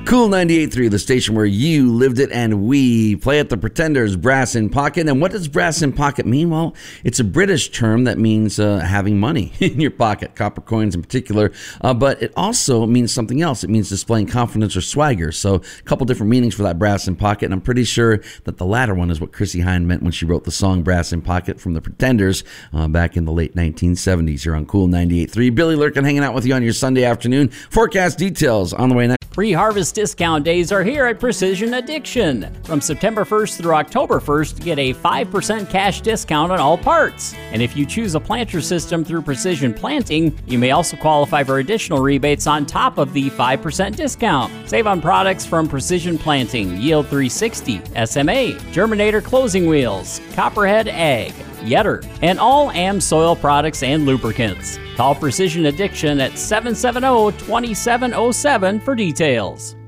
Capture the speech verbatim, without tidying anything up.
Cool ninety-eight point three, the station where you lived it and we play at the Pretenders, Brass in Pocket. And what does brass in pocket mean? Well, it's a British term that means uh, having money in your pocket, copper coins in particular. Uh, but it also means something else. It means displaying confidence or swagger. So a couple different meanings for that brass in pocket. And I'm pretty sure that the latter one is what Chrissie Hynde meant when she wrote the song Brass in Pocket from the Pretenders uh, back in the late nineteen seventies here on Cool ninety-eight point three. Billy Lurkin hanging out with you on your Sunday afternoon. Forecast details on the way next. Pre-harvest discount days are here at Precision Addiction. From September first through October first, get a five percent cash discount on all parts. And if you choose a planter system through Precision Planting, you may also qualify for additional rebates on top of the five percent discount. Save on products from Precision Planting, Yield three sixty, S M A, Germinator Closing Wheels, Copperhead Ag, Yetter, and all AmSoil products and lubricants. Call Precision Addiction at seven seven zero, two seven zero seven for details.